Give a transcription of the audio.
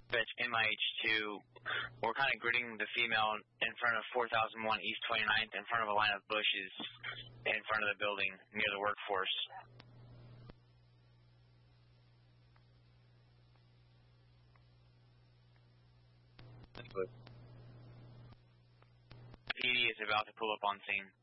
MIH2, we're kind of gridding the female in front of 4001 East 29th, in front of a line of bushes in front of the building near the workforce. PD is about to pull up on scene.